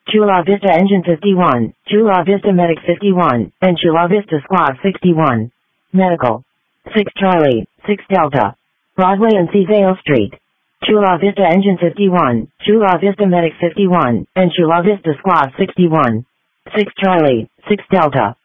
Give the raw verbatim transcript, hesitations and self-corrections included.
Chula Vista Engine fifty-one, Chula Vista Medic fifty-one, and Chula Vista Squad sixty-one. Medical. six Charlie, six Delta. Broadway and Ceseo Street. Chula Vista Engine fifty-one, Chula Vista Medic fifty-one, and Chula Vista Squad sixty-one. six Charlie, six Delta.